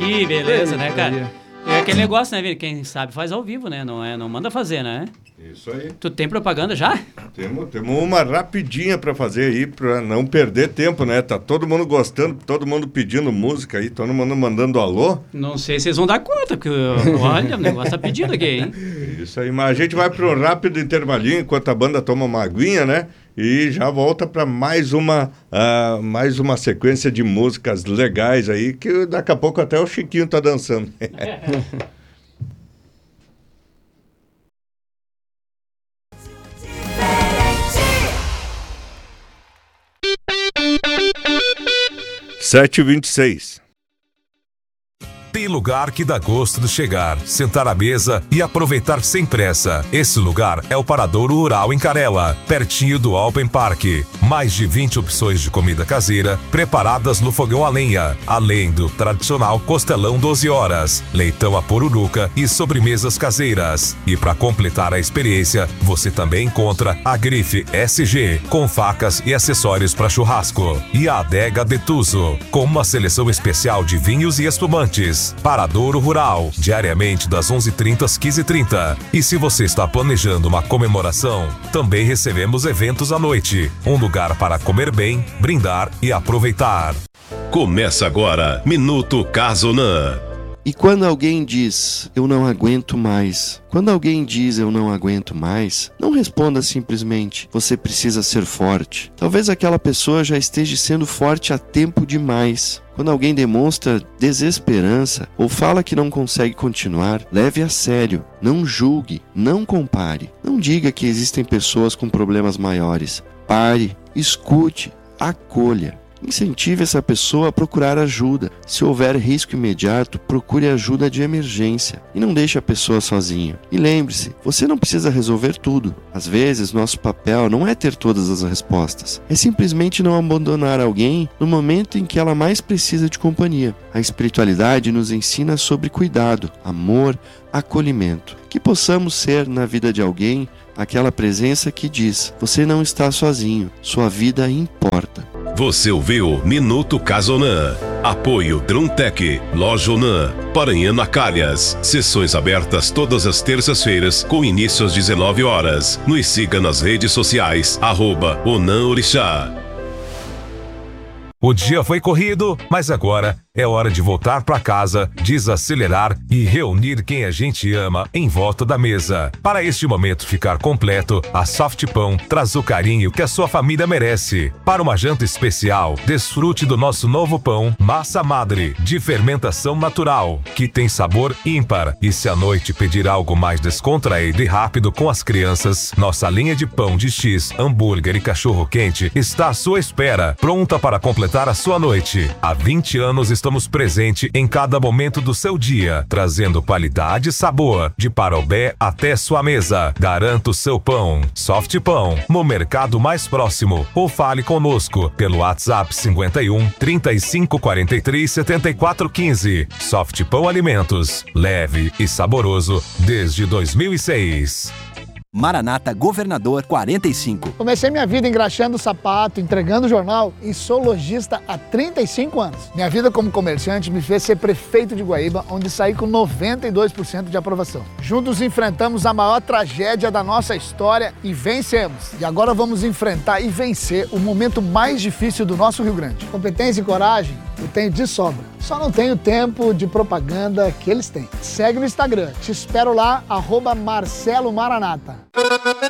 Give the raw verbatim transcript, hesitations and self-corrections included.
Que beleza, né, cara? É aquele negócio, né, Vini? Quem sabe faz ao vivo, né? Não, é, não manda fazer, né? Isso aí. Tu tem propaganda já? Temos, temos uma rapidinha pra fazer aí, pra não perder tempo, né? Tá todo mundo gostando, todo mundo pedindo música aí, todo mundo mandando alô. Não sei se vocês vão dar conta, porque olha, o negócio tá pedindo aqui, hein? Isso aí, mas a gente vai para um rápido intervalinho enquanto a banda toma uma aguinha, né? E já volta para mais uma, uh, mais uma sequência de músicas legais aí, que daqui a pouco até o Chiquinho tá dançando. sete e vinte e seis. Tem lugar que dá gosto de chegar, sentar à mesa e aproveitar sem pressa. Esse lugar é o Paradouro Rural em Carela, pertinho do Alpen Park. Mais de vinte opções de comida caseira preparadas no fogão a lenha, além do tradicional costelão doze horas, leitão à poruruca e sobremesas caseiras. E para completar a experiência, você também encontra a Grife S G, com facas e acessórios para churrasco, e a Adega Detuso, com uma seleção especial de vinhos e espumantes. Paradouro Rural, diariamente das onze e trinta às quinze e trinta. E se você está planejando uma comemoração, também recebemos eventos à noite. Um lugar para comer bem, brindar e aproveitar. Começa agora, Minuto Casonan. E quando alguém diz, eu não aguento mais, quando alguém diz, eu não aguento mais, não responda simplesmente, você precisa ser forte. Talvez aquela pessoa já esteja sendo forte há tempo demais. Quando alguém demonstra desesperança ou fala que não consegue continuar, leve a sério, não julgue, não compare. Não diga que existem pessoas com problemas maiores. Pare, escute, acolha. Incentive essa pessoa a procurar ajuda. Se houver risco imediato, procure ajuda de emergência e não deixe a pessoa sozinha. E lembre-se, você não precisa resolver tudo. Às vezes, nosso papel não é ter todas as respostas. É simplesmente não abandonar alguém no momento em que ela mais precisa de companhia. A espiritualidade nos ensina sobre cuidado, amor, acolhimento. Que possamos ser na vida de alguém aquela presença que diz, você não está sozinho, sua vida importa. Você ouviu Minuto Casonan. Apoio Druntec, Loja Onan, Paranhana Calhas. Sessões abertas todas as terças-feiras com início às dezenove horas. Nos siga nas redes sociais, arroba Onan Orixá. O dia foi corrido, mas agora é hora de voltar para casa, desacelerar e reunir quem a gente ama em volta da mesa. Para este momento ficar completo, a Soft Pão traz o carinho que a sua família merece. Para uma janta especial, desfrute do nosso novo pão Massa Madre, de fermentação natural, que tem sabor ímpar. E se à noite pedir algo mais descontraído e rápido com as crianças, nossa linha de pão de X, hambúrguer e cachorro-quente está à sua espera, pronta para completar a sua noite. Há vinte anos estamos presentes em cada momento do seu dia, trazendo qualidade e sabor, de Parobé até sua mesa. Garanta o seu pão, Soft Pão, no mercado mais próximo, ou fale conosco pelo WhatsApp cinquenta e um, trinta e cinco, quarenta e três, setenta e quatro, quinze. Soft Pão Alimentos, leve e saboroso desde dois mil e seis. Maranata Governador quarenta e cinco. Comecei minha vida engraxando sapato, entregando jornal e sou lojista há trinta e cinco anos. Minha vida como comerciante me fez ser prefeito de Guaíba, onde saí com noventa e dois por cento de aprovação. Juntos enfrentamos a maior tragédia da nossa história e vencemos. E agora vamos enfrentar e vencer o momento mais difícil do nosso Rio Grande. Competência e coragem eu tenho de sobra. Só não tenho tempo de propaganda que eles têm. Segue no Instagram. Te espero lá, arroba Marcelo Maranata.